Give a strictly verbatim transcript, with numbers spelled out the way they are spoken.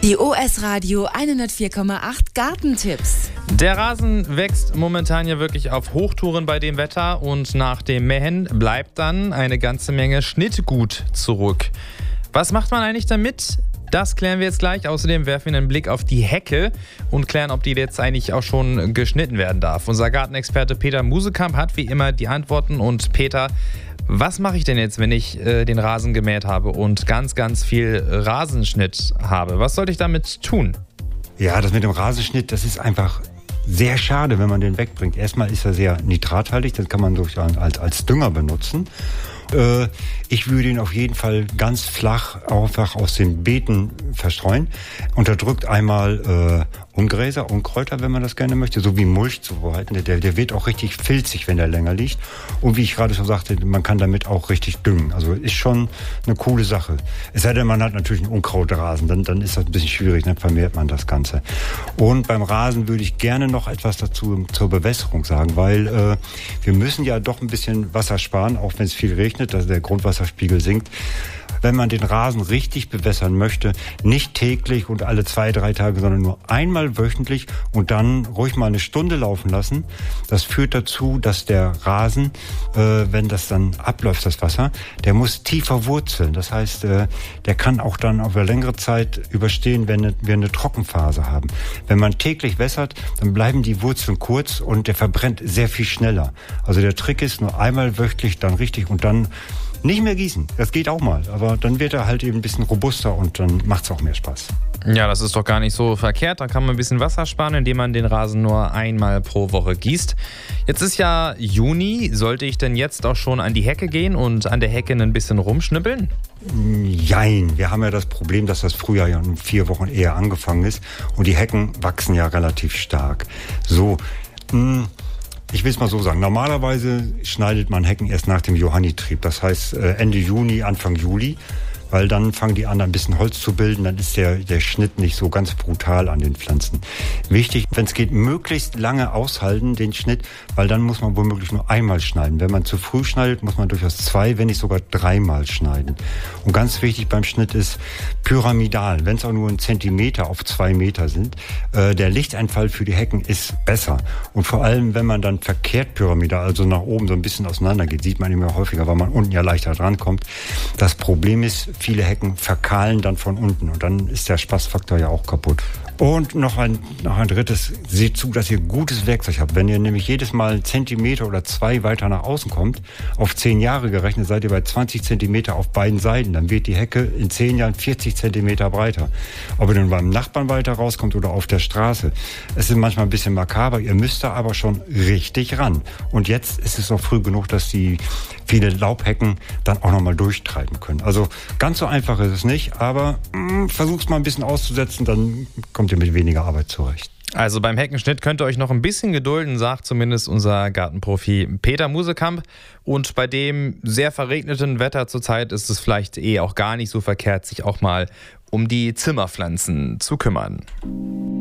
Die O S-Radio hundertvier Komma acht Gartentipps. Der Rasen wächst momentan ja wirklich auf Hochtouren bei dem Wetter und nach dem Mähen bleibt dann eine ganze Menge Schnittgut zurück. Was macht man eigentlich damit? Das klären wir jetzt gleich. Außerdem werfen wir einen Blick auf die Hecke und klären, ob die jetzt eigentlich auch schon geschnitten werden darf. Unser Gartenexperte Peter Musekamp hat wie immer die Antworten. Und Peter, was mache ich denn jetzt, wenn ich äh, den Rasen gemäht habe und ganz, ganz viel Rasenschnitt habe? Was sollte ich damit tun? Ja, das mit dem Rasenschnitt, das ist einfach sehr schade, wenn man den wegbringt. Erstmal ist er sehr nitrathaltig, das kann man durch, als, als Dünger benutzen. Äh, ich würde ihn auf jeden Fall ganz flach einfach aus den Beeten verstreuen. Unterdrückt einmal äh, Ungräser, Unkräuter, wenn man das gerne möchte, so wie Mulch zu behalten. Der, der wird auch richtig filzig, wenn der länger liegt. Und wie ich gerade schon sagte, man kann damit auch richtig düngen. Also ist schon eine coole Sache. Es sei denn, man hat natürlich einen Unkrautrasen, dann, dann ist das ein bisschen schwierig, dann vermehrt man das Ganze. Und beim Rasen würde ich gerne noch etwas dazu zur Bewässerung sagen, weil äh, wir müssen ja doch ein bisschen Wasser sparen, auch wenn es viel regnet, dass der Grundwasserspiegel sinkt. Wenn man den Rasen richtig bewässern möchte, nicht täglich und alle zwei, drei Tage, sondern nur einmal wöchentlich und dann ruhig mal eine Stunde laufen lassen. Das führt dazu, dass der Rasen, äh, wenn das dann abläuft, das Wasser, der muss tiefer wurzeln. Das heißt, äh, der kann auch dann auf eine längere Zeit überstehen, wenn wir eine Trockenphase haben. Wenn man täglich wässert, dann bleiben die Wurzeln kurz und der verbrennt sehr viel schneller. Also der Trick ist, nur einmal wöchentlich, dann richtig und dann nicht mehr gießen, das geht auch mal, aber dann wird er halt eben ein bisschen robuster und dann macht es auch mehr Spaß. Ja, das ist doch gar nicht so verkehrt. Da kann man ein bisschen Wasser sparen, indem man den Rasen nur einmal pro Woche gießt. Jetzt ist ja Juni. Sollte ich denn jetzt auch schon an die Hecke gehen und an der Hecke ein bisschen rumschnippeln? Jein. Wir haben ja das Problem, dass das Frühjahr ja in vier Wochen eher angefangen ist und die Hecken wachsen ja relativ stark. So, mh, ich will es mal so sagen, normalerweise schneidet man Hecken erst nach dem Johannitrieb, das heißt Ende Juni, Anfang Juli, weil dann fangen die an, ein bisschen Holz zu bilden, dann ist der, der Schnitt nicht so ganz brutal an den Pflanzen. Wichtig, wenn es geht, möglichst lange aushalten, den Schnitt, weil dann muss man womöglich nur einmal schneiden. Wenn man zu früh schneidet, muss man durchaus zwei, wenn nicht sogar dreimal schneiden. Und ganz wichtig beim Schnitt ist pyramidal, wenn es auch nur ein Zentimeter auf zwei Meter sind. Äh, der Lichteinfall für die Hecken ist besser. Und vor allem, wenn man dann verkehrt pyramidal, also nach oben so ein bisschen auseinander geht, sieht man immer häufiger, weil man unten ja leichter drankommt. Das Problem ist, viele Hecken verkahlen dann von unten und dann ist der Spaßfaktor ja auch kaputt. Und noch ein, noch ein drittes, seht zu, dass ihr gutes Werkzeug habt. Wenn ihr nämlich jedes Mal einen Zentimeter oder zwei weiter nach außen kommt, auf zehn Jahre gerechnet, seid ihr bei zwanzig Zentimeter auf beiden Seiten. Dann wird die Hecke in zehn Jahren vierzig Zentimeter breiter. Ob ihr nun beim Nachbarn weiter rauskommt oder auf der Straße. Es ist manchmal ein bisschen makaber, ihr müsst da aber schon richtig ran. Und jetzt ist es noch früh genug, dass die viele Laubhecken dann auch nochmal durchtreiben können. Also ganz so einfach ist es nicht, aber mh, versucht's mal ein bisschen auszusetzen, dann kommt ihr mit weniger Arbeit zurecht. Also beim Heckenschnitt könnt ihr euch noch ein bisschen gedulden, sagt zumindest unser Gartenprofi Peter Musekamp. Und bei dem sehr verregneten Wetter zurzeit ist es vielleicht eh auch gar nicht so verkehrt, sich auch mal um die Zimmerpflanzen zu kümmern.